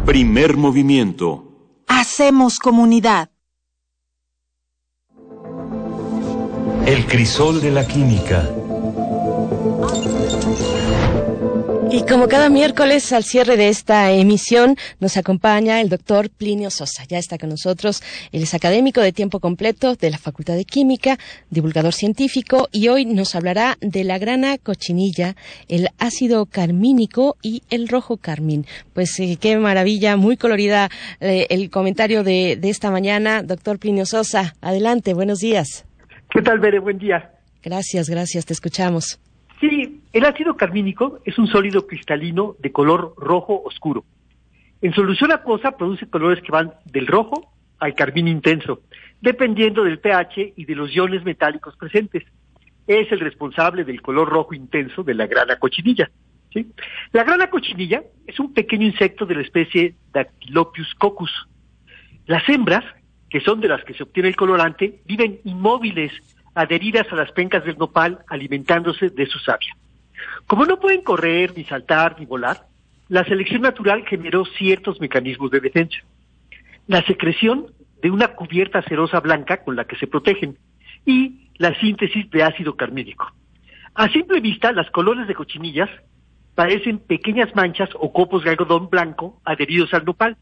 Primer movimiento. Hacemos comunidad. El crisol de la química. Y como cada miércoles al cierre de esta emisión nos acompaña el doctor Plinio Sosa. Ya está con nosotros. Él es académico de tiempo completo de la Facultad de Química, divulgador científico, y hoy nos hablará de la grana cochinilla, el ácido carmínico y el rojo carmín. Pues qué maravilla, muy colorida el comentario de esta mañana. Doctor Plinio Sosa, adelante, buenos días. ¿Qué tal, Bere? Buen día. Gracias, te escuchamos. Sí, el ácido carmínico es un sólido cristalino de color rojo oscuro. En solución acuosa produce colores que van del rojo al carmín intenso, dependiendo del pH y de los iones metálicos presentes. Es el responsable del color rojo intenso de la grana cochinilla. ¿Sí? La grana cochinilla es un pequeño insecto de la especie Dactylopius coccus. Las hembras, que son de las que se obtiene el colorante, viven inmóviles, adheridas a las pencas del nopal, alimentándose de su savia. Como no pueden correr, ni saltar, ni volar, la selección natural generó ciertos mecanismos de defensa. La secreción de una cubierta cerosa blanca con la que se protegen y la síntesis de ácido carmínico. A simple vista, las colonias de cochinillas parecen pequeñas manchas o copos de algodón blanco adheridos al nopal.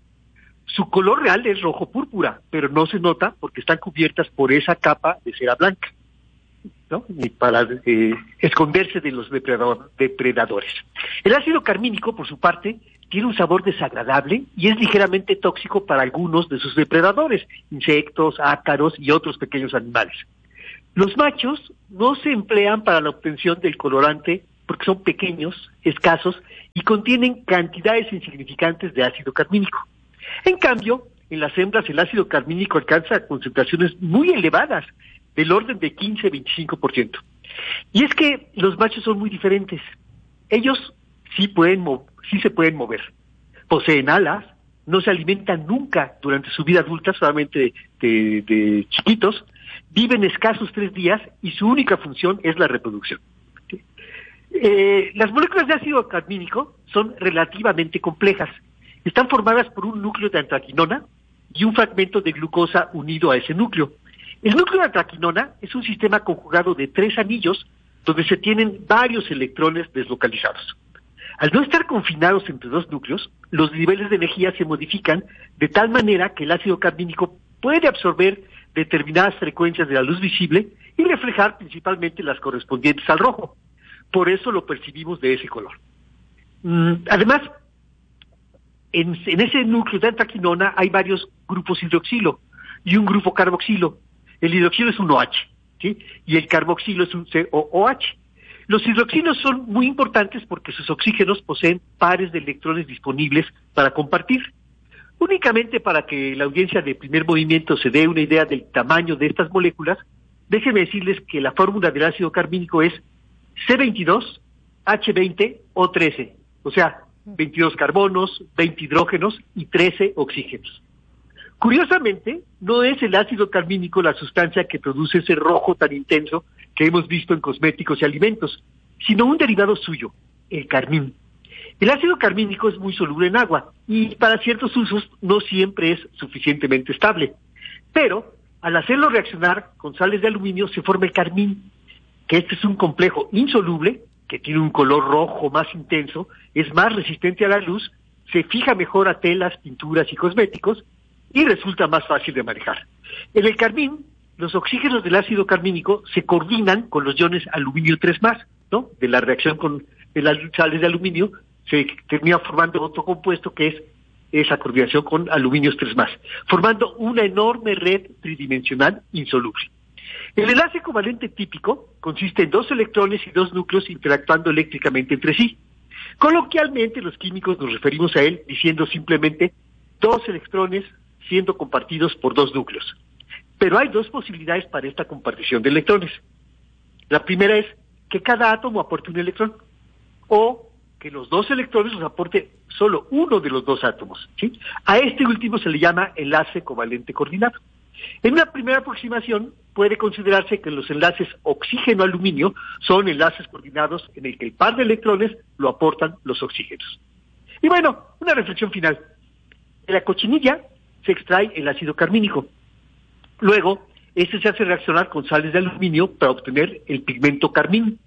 Su color real es rojo púrpura, pero no se nota porque están cubiertas por esa capa de cera blanca, ¿no? Y para esconderse de los depredadores. El ácido carmínico, por su parte, tiene un sabor desagradable y es ligeramente tóxico para algunos de sus depredadores, insectos, ácaros y otros pequeños animales. Los machos no se emplean para la obtención del colorante porque son pequeños, escasos y contienen cantidades insignificantes de ácido carmínico. En cambio, en las hembras el ácido carmínico alcanza concentraciones muy elevadas, del orden de 15-25%. Y es que los machos son muy diferentes. Ellos sí se pueden mover. Poseen alas, no se alimentan nunca durante su vida adulta, solamente de chiquitos, viven escasos 3 días y su única función es la reproducción. Las moléculas de ácido carmínico son relativamente complejas. Están formadas por un núcleo de antraquinona y un fragmento de glucosa unido a ese núcleo. El núcleo de antraquinona es un sistema conjugado de 3 anillos donde se tienen varios electrones deslocalizados. Al no estar confinados entre 2 núcleos, los niveles de energía se modifican de tal manera que el ácido carmínico puede absorber determinadas frecuencias de la luz visible y reflejar principalmente las correspondientes al rojo. Por eso lo percibimos de ese color. Además, en ese núcleo de antraquinona hay varios grupos hidroxilo y un grupo carboxilo. El hidroxilo es un OH, ¿sí? Y el carboxilo es un COOH. Los hidroxilos son muy importantes porque sus oxígenos poseen pares de electrones disponibles para compartir. Únicamente para que la audiencia de primer movimiento se dé una idea del tamaño de estas moléculas, déjenme decirles que la fórmula del ácido carmínico es C22H20O13, o sea, 22 carbonos, 20 hidrógenos y 13 oxígenos. Curiosamente, no es el ácido carmínico la sustancia que produce ese rojo tan intenso que hemos visto en cosméticos y alimentos, sino un derivado suyo, el carmín. El ácido carmínico es muy soluble en agua y para ciertos usos no siempre es suficientemente estable, pero al hacerlo reaccionar con sales de aluminio se forma el carmín, que este es un complejo insoluble que tiene un color rojo más intenso, es más resistente a la luz, se fija mejor a telas, pinturas y cosméticos y resulta más fácil de manejar. En el carmín, los oxígenos del ácido carmínico se coordinan con los iones aluminio 3+, ¿no? De la reacción con las sales de aluminio se termina formando otro compuesto que es esa coordinación con aluminios 3+, formando una enorme red tridimensional insoluble. El enlace covalente típico consiste en 2 electrones y 2 núcleos interactuando eléctricamente entre sí. Coloquialmente los químicos nos referimos a él diciendo simplemente 2 electrones siendo compartidos por 2 núcleos. Pero hay 2 posibilidades para esta compartición de electrones. La primera es que cada átomo aporte un electrón, o que los 2 electrones los aporte solo uno de los 2 átomos, ¿sí? A este último se le llama enlace covalente coordinado. En una primera aproximación puede considerarse que los enlaces oxígeno-aluminio son enlaces coordinados en el que el par de electrones lo aportan los oxígenos. Y bueno, una reflexión final. De la cochinilla se extrae el ácido carmínico. Luego, este se hace reaccionar con sales de aluminio para obtener el pigmento carmín.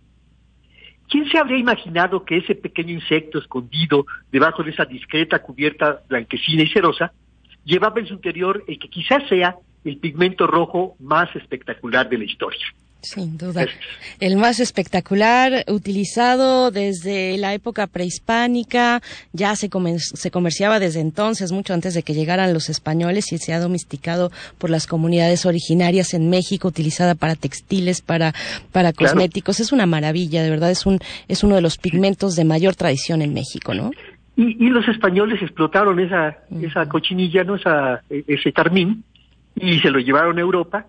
¿Quién se habría imaginado que ese pequeño insecto escondido debajo de esa discreta cubierta blanquecina y cerosa llevaba en su interior el que quizás sea el pigmento rojo más espectacular de la historia? Sin duda. El más espectacular, utilizado desde la época prehispánica, ya se comerciaba desde entonces, mucho antes de que llegaran los españoles, y se ha domesticado por las comunidades originarias en México, utilizada para textiles, para cosméticos. Claro. Es una maravilla, de verdad, es uno de los pigmentos de mayor tradición en México, ¿no? Y los españoles explotaron esa cochinilla, ¿no? Ese carmín, y se lo llevaron a Europa,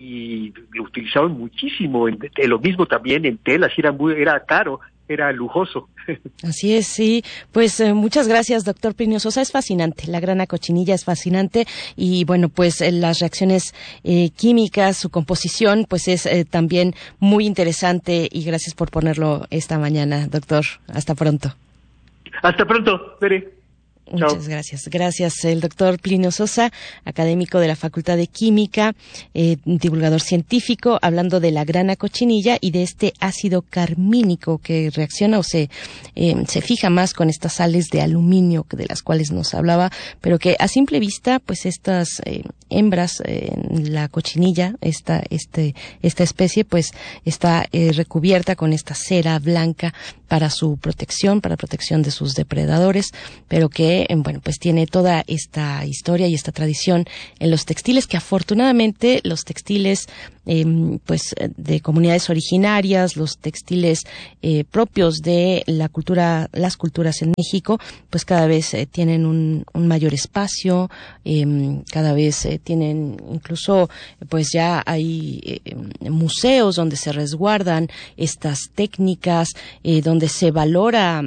y lo utilizaban muchísimo, lo mismo también en telas, era caro, era lujoso. Así es, sí. Pues muchas gracias, doctor Plinio Sosa. Es fascinante, la grana cochinilla es fascinante, y bueno, pues las reacciones químicas, su composición, pues es también muy interesante, y gracias por ponerlo esta mañana, doctor. Hasta pronto. Hasta pronto, Bere. Muchas gracias. Gracias, el doctor Plinio Sosa, académico de la Facultad de Química, divulgador científico, hablando de la grana cochinilla y de este ácido carmínico que reacciona o se fija más con estas sales de aluminio de las cuales nos hablaba, pero que a simple vista, pues estas hembras, la cochinilla, esta especie, pues está recubierta con esta cera blanca para su protección, para protección de sus depredadores, pero que bueno, pues tiene toda esta historia y esta tradición en los textiles, que afortunadamente los textiles pues de comunidades originarias, los textiles propios de las culturas en México, pues cada vez tienen un mayor espacio, cada vez tienen incluso, pues ya hay museos donde se resguardan estas técnicas, donde se valora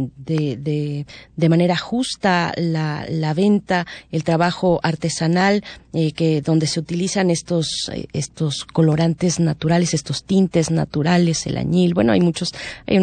de manera justa la venta, el trabajo artesanal, donde se utilizan estos colorantes naturales, estos tintes naturales, el añil. Bueno, hay muchos, es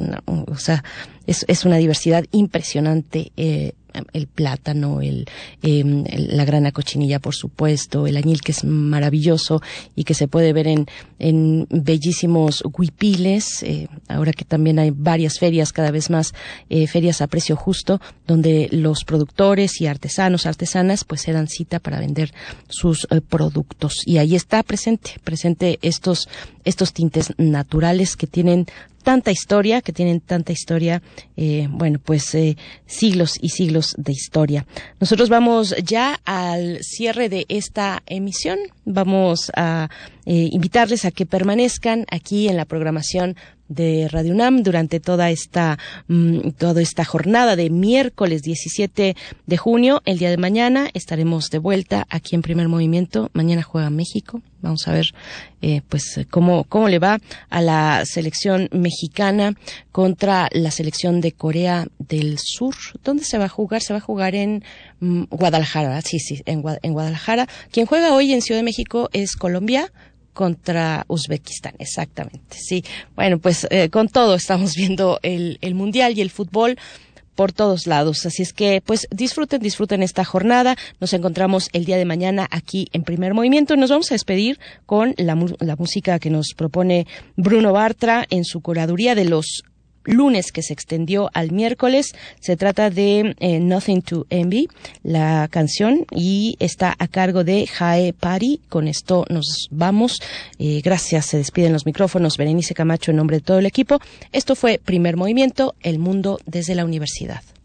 una diversidad impresionante. El plátano, la grana cochinilla, por supuesto, el añil, que es maravilloso y que se puede ver en bellísimos huipiles, ahora que también hay varias ferias, cada vez más ferias a precio justo, donde los productores y artesanas pues se dan cita para vender sus productos, y ahí está presente estos tintes naturales que tienen tanta historia, bueno, pues siglos y siglos de historia. Nosotros vamos ya al cierre de esta emisión. Vamos a invitarles a que permanezcan aquí en la programación de Radio UNAM durante toda esta jornada de miércoles 17 de junio. El día de mañana estaremos de vuelta aquí en Primer Movimiento. Mañana juega México. Vamos a ver pues cómo le va a la selección mexicana contra la selección de Corea del Sur. ¿Dónde se va a jugar? Se va a jugar en Guadalajara, ¿verdad? Sí, en Guadalajara. Quien juega hoy en Ciudad de México es Colombia contra Uzbekistán, exactamente, sí. Bueno, pues con todo estamos viendo el Mundial y el fútbol por todos lados, así es que pues disfruten esta jornada. Nos encontramos el día de mañana aquí en Primer Movimiento, y nos vamos a despedir con la música que nos propone Bruno Bartra en su curaduría de los lunes, que se extendió al miércoles. Se trata de Nothing to Envy, la canción, y está a cargo de Jae Pari. Con esto nos vamos. Gracias, se despiden los micrófonos Berenice Camacho en nombre de todo el equipo. Esto fue Primer Movimiento, el mundo desde la universidad.